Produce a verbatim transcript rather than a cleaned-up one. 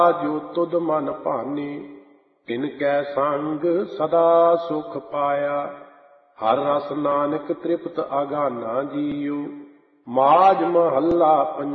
ਜੋ ਤੁਧ ਮਨ ਭਾਨੇ, ਤਿਨ ਕੈ ਸੰਗ ਸਦਾ ਸੁਖ ਪਾਇਆ। ਹਰ ਰਸ ਨਾਨਕ ਤ੍ਰਿਪਤ ਅਗਾਨਾ ਜੀਉ, ਮਾਝ ਮਹੱਲਾ ਪੰਜਵਾ।